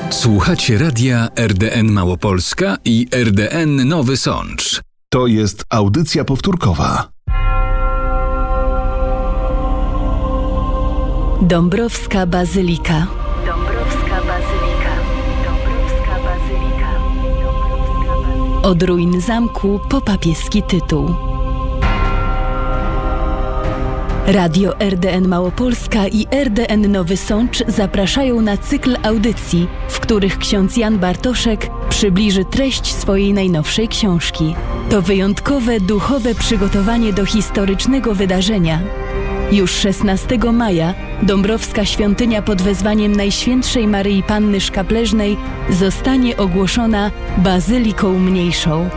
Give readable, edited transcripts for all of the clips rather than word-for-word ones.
Słuchacie radia RDN Małopolska i RDN Nowy Sącz. To jest audycja powtórkowa. Dąbrowska Bazylika. Od ruin zamku po papieski tytuł. Radio RDN Małopolska i RDN Nowy Sącz zapraszają na cykl audycji, w których ksiądz Jan Bartoszek przybliży treść swojej najnowszej książki. To wyjątkowe, duchowe przygotowanie do historycznego wydarzenia. Już 16 maja Dąbrowska Świątynia pod wezwaniem Najświętszej Maryi Panny Szkapleżnej zostanie ogłoszona Bazyliką Mniejszą.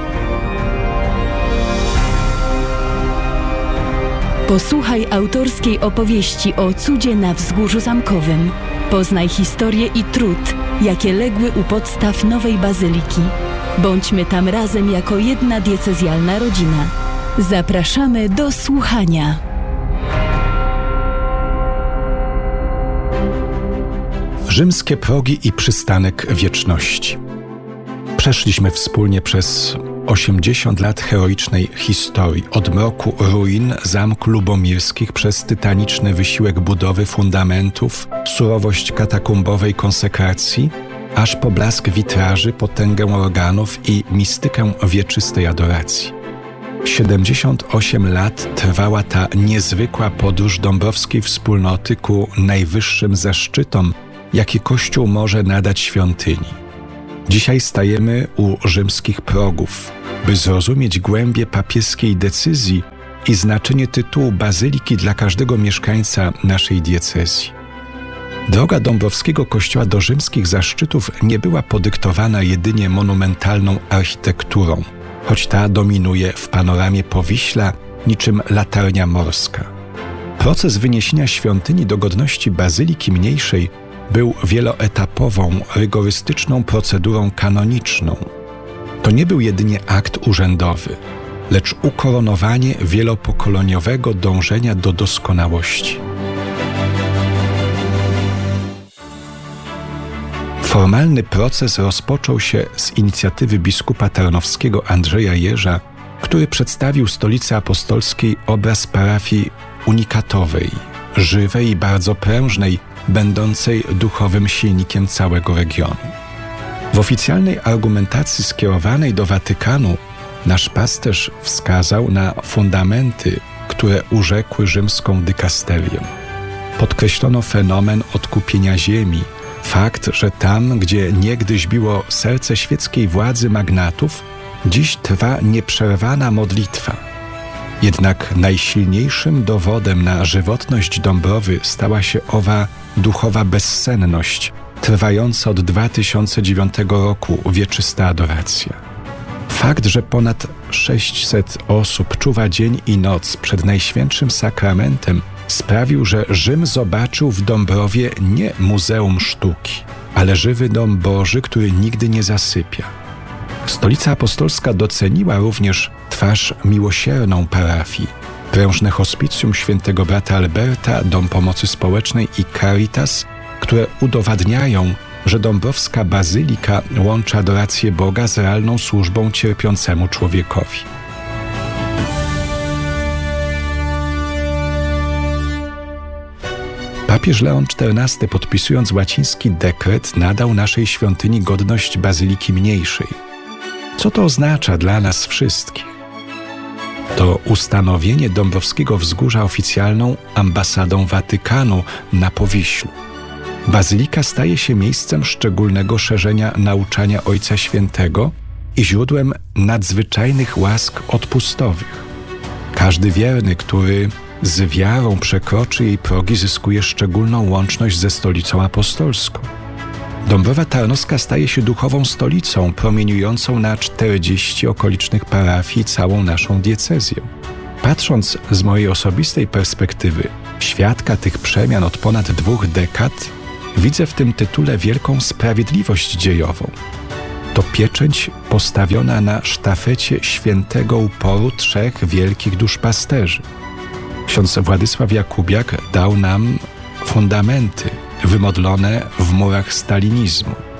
Posłuchaj autorskiej opowieści o cudzie na Wzgórzu Zamkowym. Poznaj historię i trud, jakie legły u podstaw nowej bazyliki. Bądźmy tam razem jako jedna diecezjalna rodzina. Zapraszamy do słuchania. Rzymskie progi i przystanek wieczności. Przeszliśmy wspólnie przez 80 lat heroicznej historii. Od mroku ruin zamku lubomirskich przez tytaniczny wysiłek budowy fundamentów, surowość katakumbowej konsekracji, aż po blask witraży, potęgę organów i mistykę wieczystej adoracji. 78 lat trwała ta niezwykła podróż dąbrowskiej wspólnoty ku najwyższym zaszczytom, jakie Kościół może nadać świątyni. Dzisiaj stajemy u rzymskich progów, by zrozumieć głębię papieskiej decyzji i znaczenie tytułu bazyliki dla każdego mieszkańca naszej diecezji. Droga dąbrowskiego kościoła do rzymskich zaszczytów nie była podyktowana jedynie monumentalną architekturą, choć ta dominuje w panoramie Powiśla niczym latarnia morska. Proces wyniesienia świątyni do godności bazyliki mniejszej był wieloetapową, rygorystyczną procedurą kanoniczną. To nie był jedynie akt urzędowy, lecz ukoronowanie wielopokoleniowego dążenia do doskonałości. Formalny proces rozpoczął się z inicjatywy biskupa tarnowskiego Andrzeja Jerza, który przedstawił stolicy apostolskiej obraz parafii unikatowej, żywej i bardzo prężnej, będącej duchowym silnikiem całego regionu. W oficjalnej argumentacji skierowanej do Watykanu nasz pasterz wskazał na fundamenty, które urzekły rzymską dykasterię. Podkreślono fenomen odkupienia ziemi, fakt, że tam, gdzie niegdyś biło serce świeckiej władzy magnatów, dziś trwa nieprzerwana modlitwa. Jednak najsilniejszym dowodem na żywotność Dąbrowy stała się owa duchowa bezsenność, trwająca od 2009 roku wieczysta adoracja. Fakt, że ponad 600 osób czuwa dzień i noc przed Najświętszym Sakramentem, sprawił, że Rzym zobaczył w Dąbrowie nie muzeum sztuki, ale żywy dom Boży, który nigdy nie zasypia. Stolica Apostolska doceniła również twarz miłosierną parafii, prężne hospicjum świętego brata Alberta, Dom Pomocy Społecznej i Caritas, które udowadniają, że dąbrowska bazylika łączy adorację Boga z realną służbą cierpiącemu człowiekowi. Papież Leon XIV, podpisując łaciński dekret, nadał naszej świątyni godność bazyliki mniejszej. Co to oznacza dla nas wszystkich? To ustanowienie Dąbrowskiego Wzgórza oficjalną ambasadą Watykanu na Powiślu. Bazylika staje się miejscem szczególnego szerzenia nauczania Ojca Świętego i źródłem nadzwyczajnych łask odpustowych. Każdy wierny, który z wiarą przekroczy jej progi, zyskuje szczególną łączność ze Stolicą Apostolską. Dąbrowa Tarnowska staje się duchową stolicą, promieniującą na 40 okolicznych parafii całą naszą diecezję. Patrząc z mojej osobistej perspektywy, świadka tych przemian od ponad 2 dekad, widzę w tym tytule wielką sprawiedliwość dziejową. To pieczęć postawiona na sztafecie świętego uporu 3 wielkich duszpasterzy. Ksiądz Władysław Jakubiak dał nam fundamenty wymodlone w murach stalinizmu.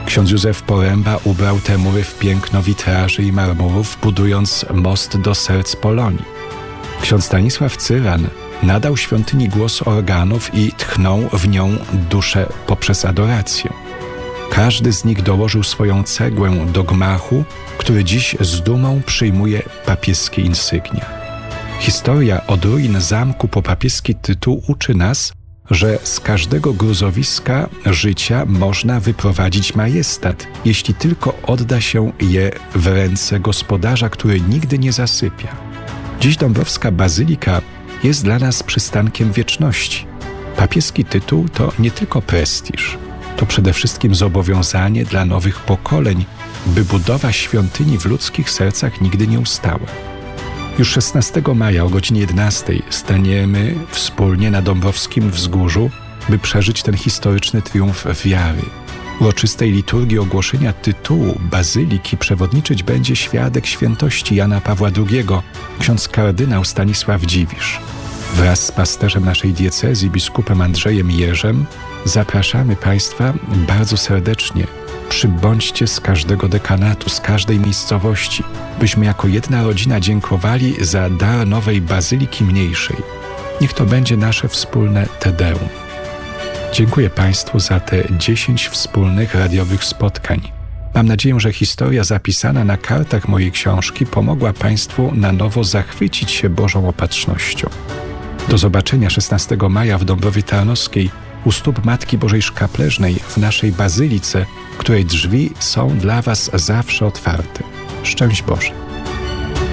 Ksiądz Józef Poręba ubrał te mury w piękno witraży i marmurów, budując most do serc Polonii. Ksiądz Stanisław Cyran nadał świątyni głos organów i tchnął w nią duszę poprzez adorację. Każdy z nich dołożył swoją cegłę do gmachu, który dziś z dumą przyjmuje papieskie insygnia. Historia od ruin zamku po papieski tytuł uczy nas, że z każdego gruzowiska życia można wyprowadzić majestat, jeśli tylko odda się je w ręce gospodarza, który nigdy nie zasypia. Dziś Dąbrowska Bazylika jest dla nas przystankiem wieczności. Papieski tytuł to nie tylko prestiż, to przede wszystkim zobowiązanie dla nowych pokoleń, by budowa świątyni w ludzkich sercach nigdy nie ustała. Już 16 maja o godzinie 11 staniemy wspólnie na Dąbrowskim Wzgórzu, by przeżyć ten historyczny triumf wiary. Uroczystej liturgii ogłoszenia tytułu bazyliki przewodniczyć będzie świadek świętości Jana Pawła II, ksiądz kardynał Stanisław Dziwisz. Wraz z pasterzem naszej diecezji, biskupem Andrzejem Jerzem, zapraszamy Państwa bardzo serdecznie. Przybądźcie z każdego dekanatu, z każdej miejscowości, byśmy jako jedna rodzina dziękowali za dar nowej bazyliki mniejszej. Niech to będzie nasze wspólne Te Deum. Dziękuję Państwu za te 10 wspólnych radiowych spotkań. Mam nadzieję, że historia zapisana na kartach mojej książki pomogła Państwu na nowo zachwycić się Bożą opatrznością. Do zobaczenia 16 maja w Dąbrowie Tarnowskiej u stóp Matki Bożej Szkapleżnej w naszej bazylice, której drzwi są dla Was zawsze otwarte. Szczęść Boże!